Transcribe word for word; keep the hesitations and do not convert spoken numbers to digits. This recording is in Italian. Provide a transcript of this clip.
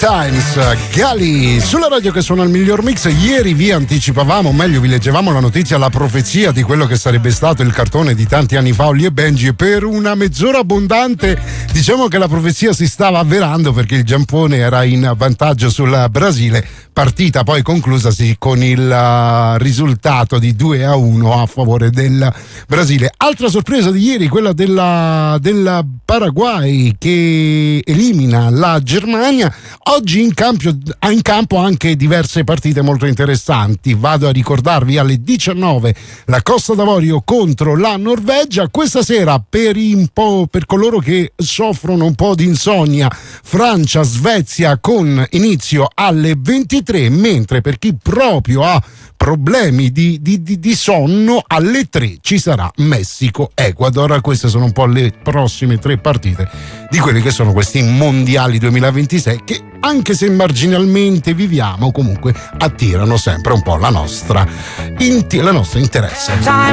Times, Gali sulla radio che suona il miglior mix. Ieri vi anticipavamo, o meglio vi leggevamo la notizia, la profezia di quello che sarebbe stato il cartone di tanti anni fa, Holly e Benji, e per una mezz'ora abbondante diciamo che la profezia si stava avverando, perché il Giappone era in vantaggio sul Brasile, partita poi conclusasi con il risultato di due a uno a favore del Brasile. Altra sorpresa di ieri, quella della, del Paraguay che elimina la Germania. Oggi in campo, in campo anche diverse partite molto interessanti. Vado a ricordarvi: alle diciannove la Costa d'Avorio contro la Norvegia. Questa sera per, un po', per coloro che soffrono un po' di insonnia, Francia-Svezia con inizio alle ventitré, mentre per chi proprio ha problemi di, di, di, di sonno alle tre ci sarà Messico-Ecuador. Queste sono un po' le prossime tre partite di quelli che sono questi mondiali duemilaventisei che, anche se marginalmente viviamo, comunque attirano sempre un po' la nostra, inti- la nostra interesse.